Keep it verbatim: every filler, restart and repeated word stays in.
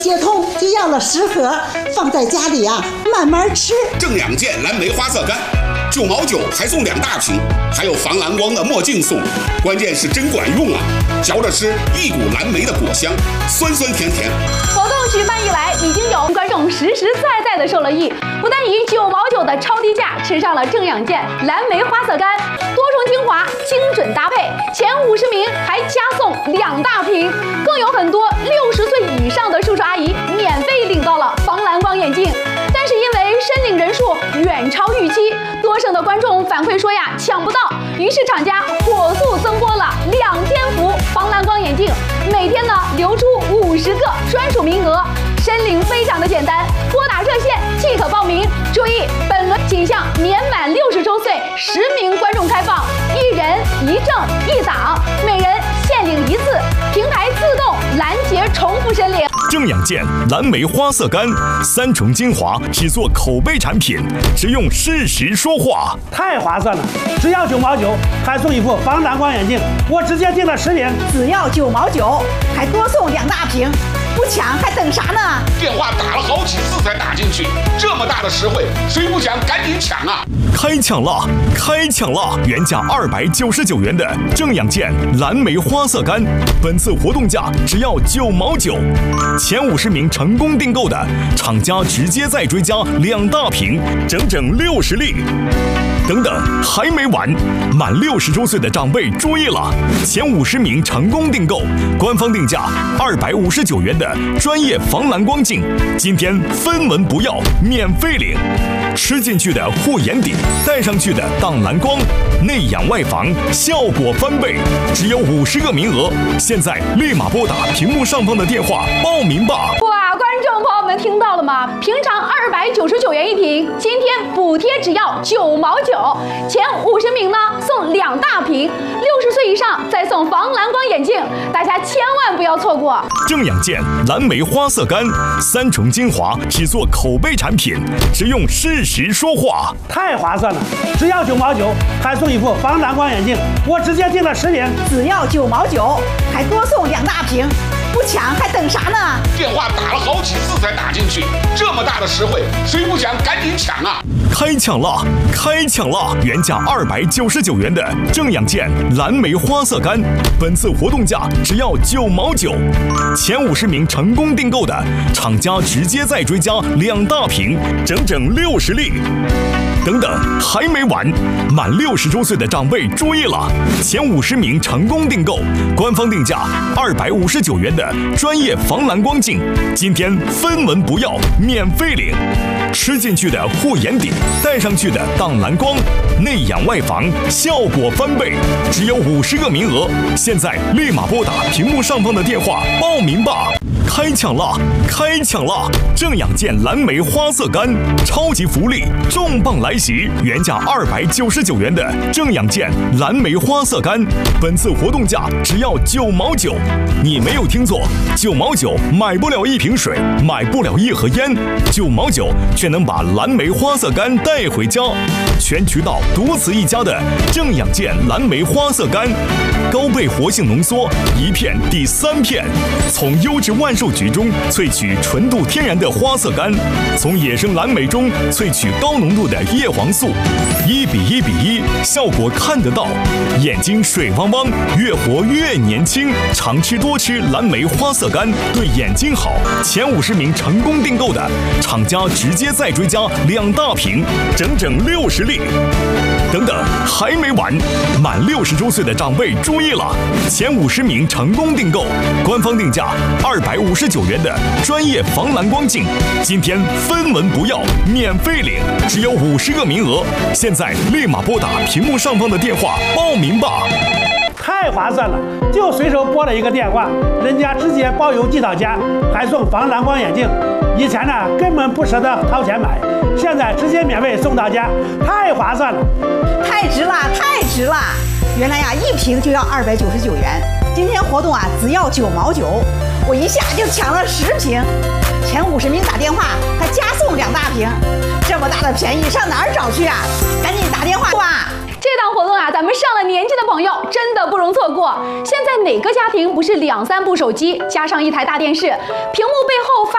解痛就要了十盒，放在家里啊，慢慢吃。 正养健蓝莓花色干，九毛九还送两大瓶，还有防蓝光的墨镜送，关键是真管用啊！嚼着吃，一股蓝莓的果香，酸酸甜甜。 活动举办以来，已经有观众实实在在的受了益，不但以九毛九的超低价吃上了正养健蓝莓花色干，多重精华，精准搭配，前五十名还加送两大瓶，更有很多六十岁以上的叔叔阿姨免费领到了防蓝光眼镜。但是因为申领人数远超预期，多省的观众反馈说呀抢不到，于是厂家火速增拨了两千副防蓝光眼镜，每天呢留出五十个专属名额。申领非常的简单，拨打热线即可报名。注意，本轮仅向年满六十周岁十名观众开放，一人一证一档，每人限领一次，平台自动拦截重复申领。 正养健蓝莓花色干，三重精华，只做口碑产品，只用事实说话， 太划算了！只要九毛九，还送一副防蓝光眼镜，我直接订了十瓶， 只要九毛九，还多送两大瓶，不抢还等啥呢？ 电话打了好几次才打进去，这么大的实惠，谁不想赶紧抢啊！ 开抢啦！开抢啦！原价二百九十九元的正养健蓝莓花色干，本次活动价只要九毛九。前五十名成功订购的，厂家直接再追加两大瓶，整整六十粒。等等，还没完！满六十周岁的长辈注意了，前五十名成功订购，官方定价二百五十九元的专业防蓝光镜，今天分文不要，免费领。吃进去的护眼底，戴上去的挡蓝光，内养外防，效果翻倍，只有五十个名额，现在立马拨打屏幕上方的电话报名吧！ 哇，观众朋友们听到了吗？平常二百九十九元一瓶，今天补贴只要九毛九，前五十名呢送两大瓶，六十岁以上再送防蓝光眼镜，大家千万不要错过！ 正养健蓝莓花色干，三重精华，只做口碑产品，只用事实说话， 太划算了！只要九毛九，还送一副防蓝光眼镜，我直接订了十瓶， 只要九毛九，还多送两大瓶，不抢还等啥呢？ 电话打了好几次才打进去，这么大的实惠，谁不想赶紧抢啊！ 开抢啦！开抢啦！原价二百九十九元的正养健蓝莓花色干，本次活动价只要九毛九。前五十名成功订购的，厂家直接再追加两大瓶，整整六十粒。等等，还没完！满六十周岁的长辈注意了，前五十名成功订购，官方定价二百五十九元的专业防蓝光镜，今天分文不要，免费领。吃进去的护眼底，戴上去的挡蓝光，内养外防，效果翻倍，只有五十个名额，现在立马拨打屏幕上方的电话报名吧！开抢啦！开抢啦！正养健蓝莓花色干，超级福利重磅来袭！原价二百九十九元的正养健蓝莓花色干，本次活动价只要九毛九。你没有听错，九毛九买不了一瓶水，买不了一盒烟，九毛九却能把蓝莓花色干带回家。全渠道独此一家的正养健蓝莓花色干，高倍活性浓缩，一片抵三片，从优质万寿菊中萃取纯度天然的花色干，从野生蓝莓中萃取高浓度的叶黄素，一比一比一，效果看得到，眼睛水汪汪，越活越年轻。常吃多吃蓝莓花色干，对眼睛好。前五十名成功订购的，厂家直接再追加两大瓶，整整六十粒。等等，还没完！满六十周岁的长辈注意了，前五十名成功订购，官方定价二百五十九元的专业防蓝光镜，今天分文不要，免费领，只有五十个名额，现在立马拨打屏幕上方的电话报名吧！ 太划算了！就随手拨了一个电话，人家直接包邮寄到家，还送防蓝光眼镜。以前呢根本不舍得掏钱买，现在直接免费送到家，太划算了！ 太值了，太值了！原来呀，一瓶就要二百九十九元，今天活动啊只要九毛九，我一下就抢了十瓶，前五十名打电话还加送两大瓶，这么大的便宜上哪儿找去啊？赶紧打电话吧！ 这档活动啊，咱们上了年纪的朋友真的不容错过。现在哪个家庭不是两三部手机加上一台大电视，屏幕背后发